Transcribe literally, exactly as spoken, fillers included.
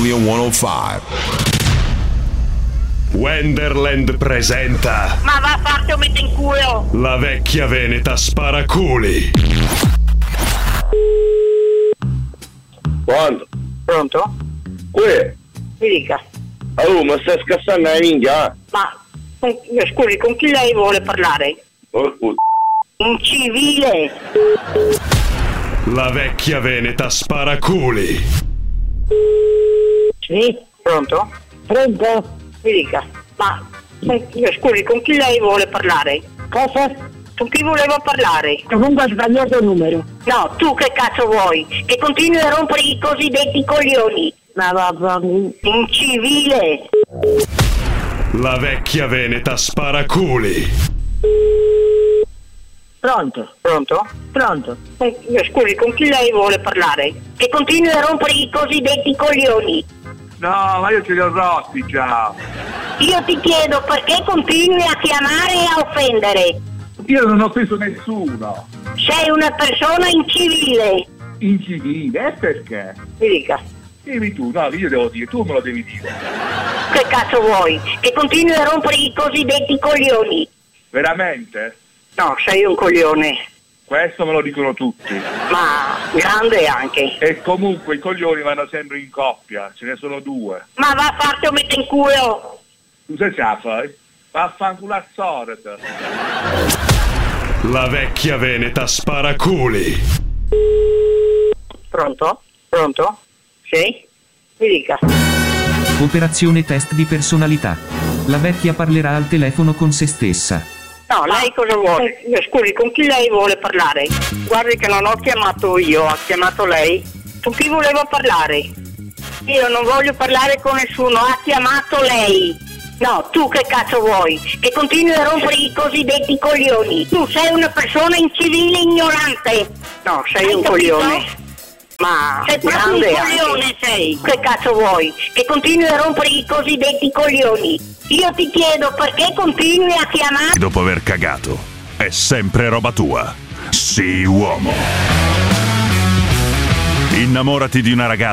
Radio centocinque. Wonderland presenta. Ma va a farti un mette in culo. La vecchia veneta sparaculi. Pronto? Pronto? Qui? Mi dica. Oh, ma stai scassando la minchia? Ma, con, scusi, con chi lei vuole parlare? Oh, puto. Un civile. La vecchia veneta sparaculi. Sì? Pronto? Pronto? Mi dica. Ma, con, scusi, con chi lei vuole parlare? Cosa? Con chi voleva parlare? Comunque ha sbagliato il numero. No, tu che cazzo vuoi? Che continui a rompere i cosiddetti coglioni. Ma va, va. Un civile. La vecchia veneta sparaculi. Pronto? Pronto? Pronto? Con, scusi, con chi lei vuole parlare? Che continui a rompere i cosiddetti coglioni. No, ma io ce li ho rotti già. Io ti chiedo perché continui a chiamare e a offendere. Io non ho offeso nessuno. Sei una persona incivile. Incivile, e perché? Mi dica. Dimmi tu, no, io devo dire, tu me lo devi dire. Che cazzo vuoi? Che continui a rompere i cosiddetti coglioni. Veramente? No, sei un coglione. Questo me lo dicono tutti. Ma grande anche. E comunque i coglioni vanno sempre in coppia, ce ne sono due. Ma va a farti un mette in culo. Tu sai ce la fai? Vaffanculo a sorda. La vecchia veneta sparaculi. Pronto? Pronto? Sì? Mi dica. Operazione test di personalità. La vecchia parlerà al telefono con se stessa. No, lei cosa vuole? Scusi, con chi lei vuole parlare? Guardi che non ho chiamato io, ha chiamato lei. Con chi voleva parlare? Io non voglio parlare con nessuno, ha chiamato lei. No, tu che cazzo vuoi? Che continui a rompere i cosiddetti coglioni. Tu sei una persona incivile ignorante. No, sei Hai un capito? coglione. Ma sei proprio un coglione anche. sei. Che cazzo vuoi? Che continui a rompere i cosiddetti coglioni. Io ti chiedo perché continui a chiamare. Dopo aver cagato, è sempre roba tua. Sii uomo. Innamorati di una ragazza.